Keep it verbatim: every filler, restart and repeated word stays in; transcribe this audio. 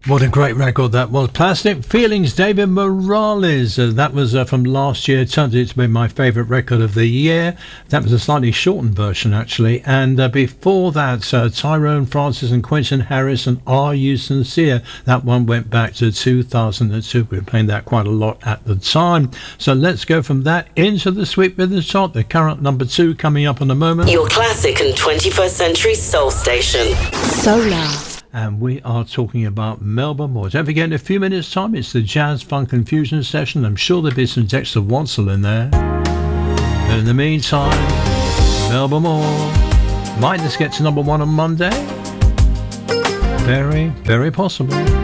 What a great record that was. Plastic Feelings, David Morales. Uh, that was uh, from last year. Turned out to be my favourite record of the year. That was a slightly shortened version, actually. And uh, before that, uh, Tyrone Francis and Quentin Harris and Are You Sincere? That one went back to two thousand two. We were playing that quite a lot at the time. So let's go from that into the Sweet Rhythm Chart. The current number two coming up in a moment. Your classic and twenty-first century soul station. Solar. And we are talking about Melba Moore. Don't forget, in a few minutes' time, it's the Jazz Funk and Fusion session. I'm sure there'll be some Dexter Wansel in there. But in the meantime, Melba Moore. Might this get to number one on Monday? Very, very possible.